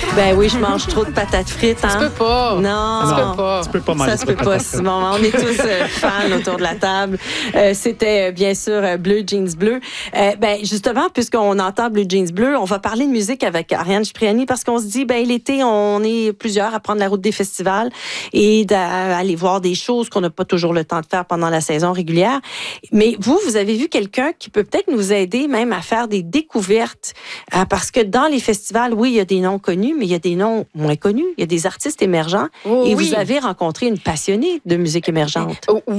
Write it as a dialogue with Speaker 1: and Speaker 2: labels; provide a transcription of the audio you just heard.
Speaker 1: Ben oui, je mange trop de patates frites.
Speaker 2: Ça se peut pas.
Speaker 1: Non.
Speaker 2: Ça se peut pas.
Speaker 3: Tu peux pas manger
Speaker 1: Ça se peut pas, Simon. On est tous fans autour de la table. C'était bien sûr Bleu Jeans Bleu. Ben justement, puisqu'on entend Bleu Jeans Bleu, on va parler de musique avec Ariane Cipriani parce qu'on se dit, ben l'été, on est plusieurs à prendre la route des festivals et d'aller voir des choses qu'on n'a pas toujours le temps de faire pendant la saison régulière. Mais vous avez vu quelqu'un qui peut peut-être nous aider même à faire des découvertes parce que dans les festivals, oui, il y a des noms connus, mais il y a des noms moins connus. Il y a des artistes émergents et vous avez rencontré une passionnée de musique émergente.